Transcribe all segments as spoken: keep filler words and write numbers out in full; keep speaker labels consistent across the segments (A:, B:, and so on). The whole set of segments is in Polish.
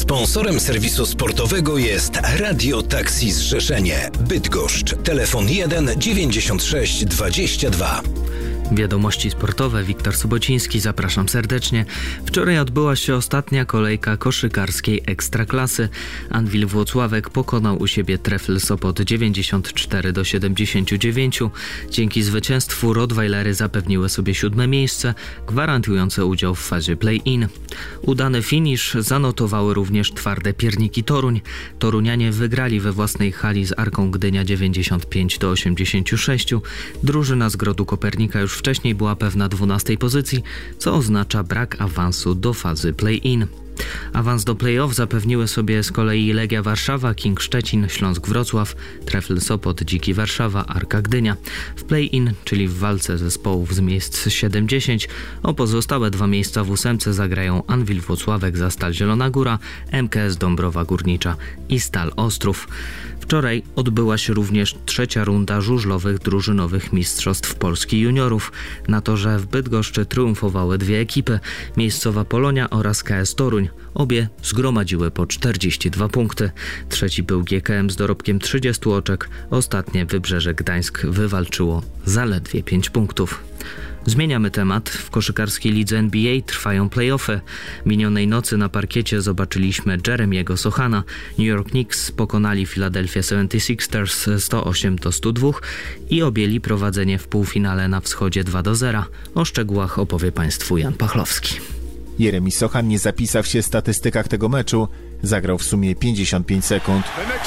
A: Sponsorem serwisu sportowego jest Radio Taxi Zrzeszenie. Bydgoszcz. Telefon jeden dziewięćdziesiąt sześć dwadzieścia dwa.
B: Wiadomości sportowe, Wiktor Sobociński, zapraszam serdecznie. Wczoraj odbyła się ostatnia kolejka koszykarskiej Ekstraklasy. Anwil Włocławek pokonał u siebie Trefl Sopot dziewięćdziesiąt cztery do siedemdziesięciu dziewięciu. Dzięki zwycięstwu Rottweilery zapewniły sobie siódme miejsce, gwarantujące udział w fazie play-in. Udany finisz zanotowały również twarde pierniki Toruń. Torunianie wygrali we własnej hali z Arką Gdynia dziewięćdziesiąt pięć do osiemdziesięciu sześciu. Drużyna z Grodu Kopernika już wcześniej była pewna dwunastej pozycji, co oznacza brak awansu do fazy play-in. Awans do play-off zapewniły sobie z kolei Legia Warszawa, King Szczecin, Śląsk Wrocław, Trefl Sopot, Dziki Warszawa, Arka Gdynia. W play-in, czyli w walce zespołów z miejsc siedem dziesięć, o pozostałe dwa miejsca w ósemce zagrają Anwil Włocławek za Stal Zielona Góra, M K S Dąbrowa Górnicza i Stal Ostrów. Wczoraj odbyła się również trzecia runda żużlowych drużynowych mistrzostw Polski juniorów. Na torze w Bydgoszczy triumfowały dwie ekipy, miejscowa Polonia oraz K S Toruń. Obie zgromadziły po czterdzieści dwa punkty. Trzeci był G K M z dorobkiem trzydziestu oczek. Ostatnie Wybrzeże Gdańsk wywalczyło zaledwie pięć punktów. Zmieniamy temat. W koszykarskiej lidze N B A trwają play-offy. Minionej nocy na parkiecie zobaczyliśmy Jeremiego Sochana. New York Knicks pokonali Philadelphia seventy-sixers sto osiem do stu dwóch i objęli prowadzenie w półfinale na wschodzie dwa do zera. O szczegółach opowie Państwu Jan Pachlowski.
C: Jeremy Sochan nie zapisał się w statystykach tego meczu. Zagrał w sumie pięćdziesiąt pięć sekund.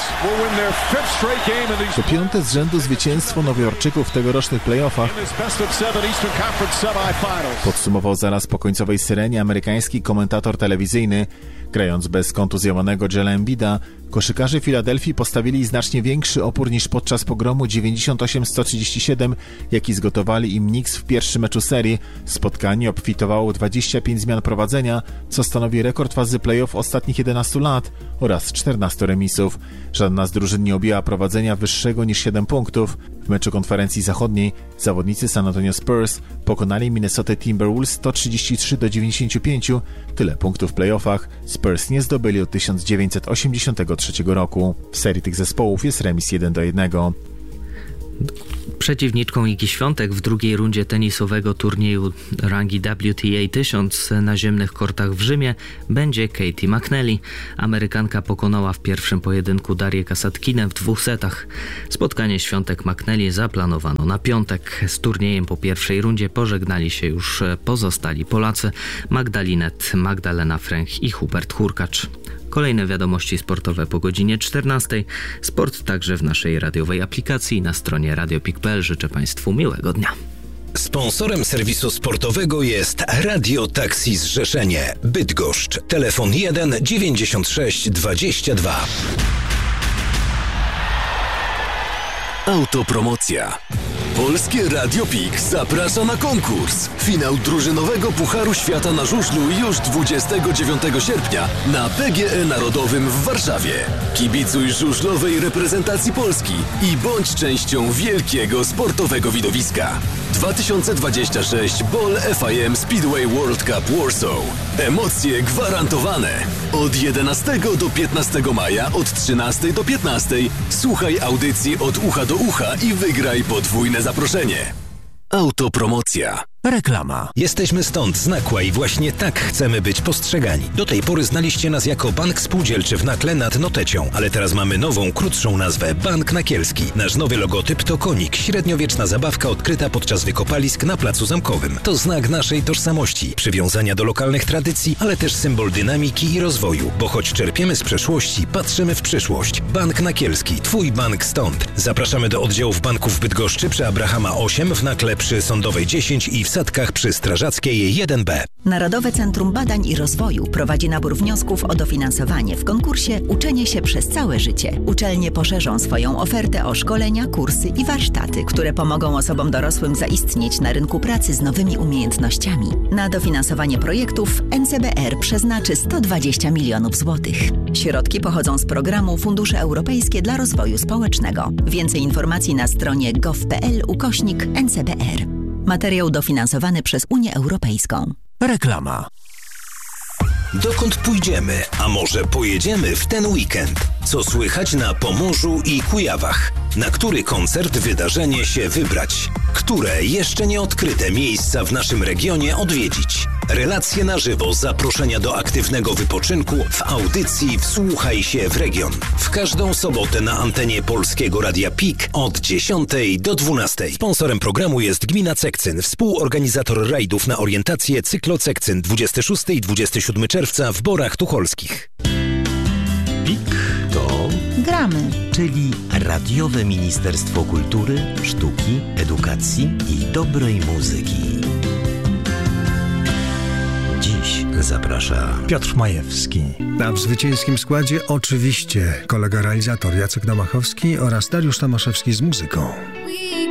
C: To piąte z rzędu zwycięstwo Nowojorczyków w tegorocznych playoffach. Podsumował zaraz po końcowej syrenie amerykański komentator telewizyjny. Grając bez kontuzjowanego Joela Embida, koszykarze Filadelfii postawili znacznie większy opór niż podczas pogromu dziewięćdziesiąt osiem sto trzydzieści siedem, jaki zgotowali im Knicks w pierwszym meczu serii. Spotkanie obfitowało dwadzieścia pięć zmian prowadzenia, co stanowi rekord fazy playoff ostatnich jedenastu lat oraz czternastu remisów. Żadna z drużyn nie objęła prowadzenia wyższego niż siedem punktów. W meczu konferencji zachodniej zawodnicy San Antonio Spurs pokonali Minnesota Timberwolves sto trzydzieści trzy do dziewięćdziesięciu pięciu. Tyle punktów w playoffach Spurs nie zdobyli od tysiąc dziewięćset osiemdziesiątego trzeciego roku. W serii tych zespołów jest remis jeden do jednego.
B: Przeciwniczką Igi Świątek w drugiej rundzie tenisowego turnieju rangi W T A tysiąc na ziemnych kortach w Rzymie będzie Katie McNally. Amerykanka pokonała w pierwszym pojedynku Darię Kasatkinę w dwóch setach. Spotkanie Świątek-McNally zaplanowano na piątek. Z turniejem po pierwszej rundzie pożegnali się już pozostali Polacy Magdalinet, Magdalena Fręch i Hubert Hurkacz. Kolejne wiadomości sportowe po godzinie czternastej. Sport także w naszej radiowej aplikacji na stronie radio pik kropka p l. Życzę Państwu miłego dnia.
A: Sponsorem serwisu sportowego jest Radio Taxi Zrzeszenie. Bydgoszcz. Telefon jeden dziewięćdziesiąt sześć dwadzieścia dwa. Autopromocja. Polskie Radio Pik zaprasza na konkurs. Finał drużynowego Pucharu Świata na żużlu już dwudziestego dziewiątego sierpnia na P G E Narodowym w Warszawie. Kibicuj żużlowej reprezentacji Polski i bądź częścią wielkiego sportowego widowiska. dwa tysiące dwudziesty szósty Ball F I M Speedway World Cup Warsaw. Emocje gwarantowane. Od jedenastego do piętnastego maja, od trzynastej do piętnastej słuchaj audycji od ucha do ucha i wygraj podwójne zaproszenie. Autopromocja. Reklama. Jesteśmy stąd z Nakła i właśnie tak chcemy być postrzegani. Do tej pory znaliście nas jako Bank Spółdzielczy w Nakle nad Notecią, ale teraz mamy nową, krótszą nazwę Bank Nakielski. Nasz nowy logotyp to konik, średniowieczna zabawka odkryta podczas wykopalisk na Placu Zamkowym. To znak naszej tożsamości, przywiązania do lokalnych tradycji, ale też symbol dynamiki i rozwoju, bo choć czerpiemy z przeszłości, patrzymy w przyszłość. Bank Nakielski, twój bank stąd. Zapraszamy do oddziałów banków w Bydgoszczy przy Abrahama osiem, w Nakle przy Sądowej dziesięć i w Sadkach przy Strażackiej jeden B.
D: Narodowe Centrum Badań i Rozwoju prowadzi nabór wniosków o dofinansowanie w konkursie Uczenie się przez całe życie. Uczelnie poszerzą swoją ofertę o szkolenia, kursy i warsztaty, które pomogą osobom dorosłym zaistnieć na rynku pracy z nowymi umiejętnościami. Na dofinansowanie projektów N C B R przeznaczy sto dwadzieścia milionów złotych. Środki pochodzą z programu Fundusze Europejskie dla Rozwoju Społecznego. Więcej informacji na stronie gov kropka p l ukośnik N C B R. Materiał dofinansowany przez Unię Europejską.
A: Reklama.
E: Dokąd pójdziemy, a może pojedziemy w ten weekend? Co słychać na Pomorzu i Kujawach? Na który koncert, wydarzenie się wybrać? Które jeszcze nieodkryte miejsca w naszym regionie odwiedzić? Relacje na żywo, zaproszenia do aktywnego wypoczynku w audycji Wsłuchaj się w region. W każdą sobotę na antenie Polskiego Radia Pik od dziesiątej do dwunastej. Sponsorem programu jest Gmina Cekcyn, współorganizator rajdów na orientację Cyklocekcyn dwudziestego szóstego i dwudziestego siódmego czerwca w Borach Tucholskich.
F: Pik to
G: gramy,
F: czyli radiowe Ministerstwo Kultury, Sztuki, Edukacji i Dobrej Muzyki. Dziś zaprasza
H: Piotr Majewski. A w zwycięskim składzie oczywiście kolega realizator Jacek Domachowski oraz Dariusz Tomaszewski z muzyką.